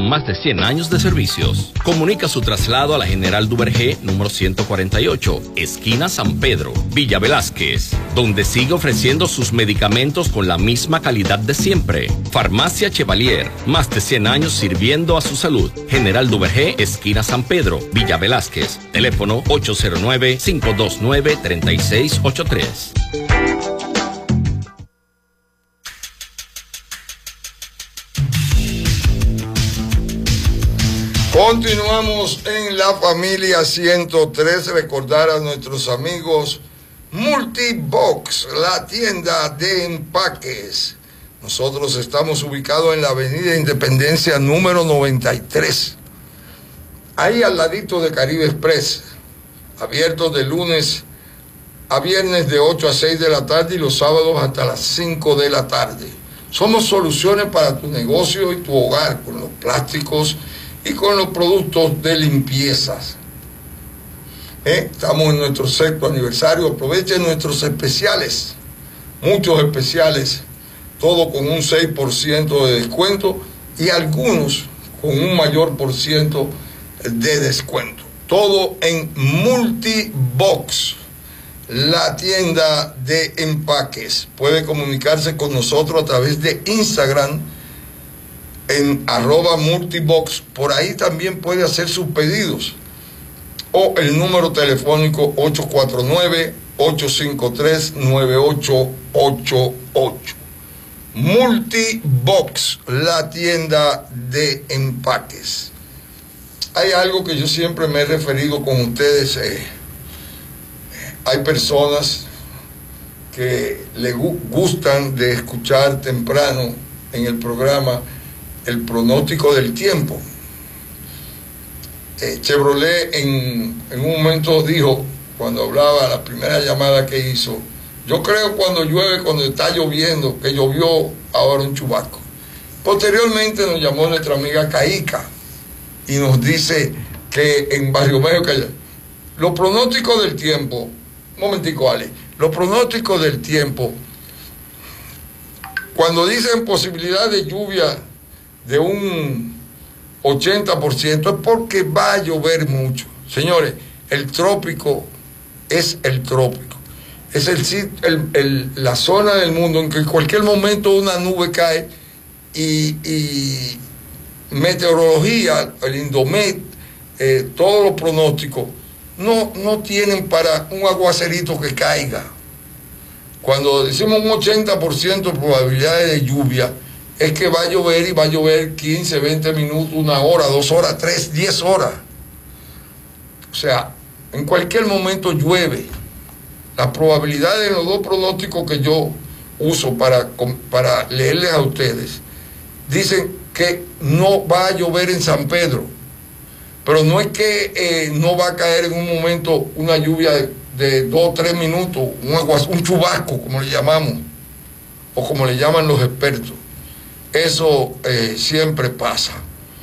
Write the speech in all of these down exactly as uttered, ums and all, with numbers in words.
con más de cien años de servicios. Comunica su traslado a la General Duvergé, número ciento cuarenta y ocho, esquina San Pedro, Villa Velázquez, donde sigue ofreciendo sus medicamentos con la misma calidad de siempre. Farmacia Chevalier, más de cien años sirviendo a su salud. General Duvergé, esquina San Pedro, Villa Velázquez. Teléfono ocho cero nueve, cinco dos nueve, tres seis ocho tres. Continuamos en la familia ciento tres. Recordar a nuestros amigos Multibox, la tienda de empaques. Nosotros estamos ubicados en la avenida Independencia número noventa y tres. Ahí al ladito de Caribe Express. Abiertos de lunes a viernes de ocho a seis de la tarde y los sábados hasta las cinco de la tarde. Somos soluciones para tu negocio y tu hogar con los plásticos y con los productos de limpiezas. ¿Eh? Estamos en nuestro sexto aniversario. Aprovechen nuestros especiales, muchos especiales, todo con un seis por ciento de descuento y algunos con un mayor por ciento de descuento. Todo en Multibox, la tienda de empaques. Puede comunicarse con nosotros a través de Instagram en arroba multibox. Por ahí también puede hacer sus pedidos. O el número telefónico ocho cuatro nueve, ocho cinco tres, nueve ocho ocho ocho. Multibox, la tienda de empaques. Hay algo que yo siempre me he referido con ustedes. Eh, hay personas que le gu- gustan de escuchar temprano en el programa el pronóstico del tiempo. Eh, Chevrolet en, en un momento dijo, cuando hablaba la primera llamada que hizo, yo creo cuando llueve, cuando está lloviendo, que llovió ahora un chubasco. Posteriormente nos llamó nuestra amiga Caica y nos dice que en Barrio Medio, que los pronósticos del tiempo, un momentico Ale, los pronósticos del tiempo, cuando dicen posibilidad de lluvia de un ochenta por ciento, es porque va a llover mucho. Señores, el trópico es el trópico. Es el, el, el, la zona del mundo en que en cualquier momento una nube cae y, y meteorología, el Indomet, eh, todos los pronósticos, no, no tienen para un aguacerito que caiga. Cuando decimos un ochenta por ciento de probabilidades de lluvia, es que va a llover y va a llover quince, veinte minutos, una hora, dos horas, tres, diez horas. O sea, en cualquier momento llueve. Las probabilidades en los dos pronósticos que yo uso para, para leerles a ustedes, dicen que no va a llover en San Pedro, pero no es que eh, no va a caer en un momento una lluvia de, de dos o tres minutos, un, aguas, un chubasco, como le llamamos, o como le llaman los expertos. Eso eh, siempre pasa.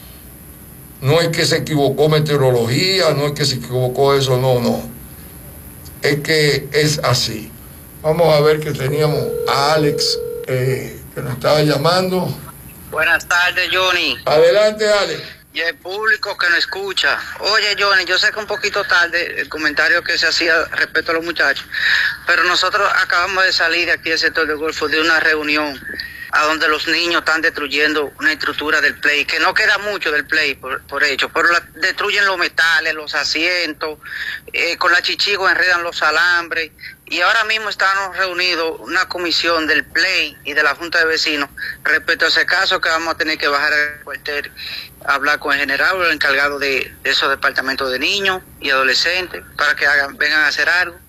No es que se equivocó meteorología, no es que se equivocó eso, no, no. Es que es así. Vamos a ver que teníamos a Alex eh, que nos estaba llamando. Buenas tardes, Johnny. Adelante, Alex. Y el público que nos escucha. Oye, Johnny, yo sé que un poquito tarde el comentario que se hacía respecto a los muchachos, pero nosotros acabamos de salir de aquí del sector del Golfo de una reunión a donde los niños están destruyendo una estructura del play, que no queda mucho del play por, por hecho, pero la, destruyen los metales, los asientos, eh, con la chichigo enredan los alambres, y ahora mismo estamos reunidos una comisión del play y de la Junta de Vecinos respecto a ese caso, que vamos a tener que bajar al cuartel a hablar con el general o el encargado de, de esos departamentos de niños y adolescentes para que hagan, vengan a hacer algo.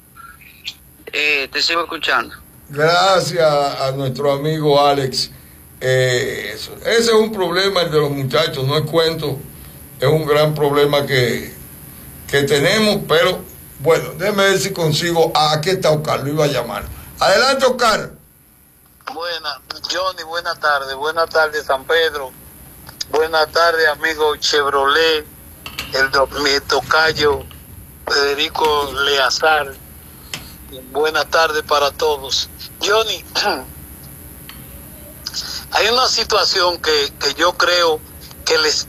Eh, te sigo escuchando. Gracias a nuestro amigo Alex. Eh, eso. Ese es un problema el de los muchachos, no es cuento, es un gran problema que, que tenemos, pero bueno, déjeme ver si consigo. Ah, aquí está Oscar, lo iba a llamar. Adelante, Oscar. Buenas, Johnny, buenas tardes, buenas tardes, San Pedro, buenas tardes, amigo Chevrolet, el do, mi tocayo Federico Leazar. Buenas tardes para todos. Johnny, hay una situación que, que yo creo que les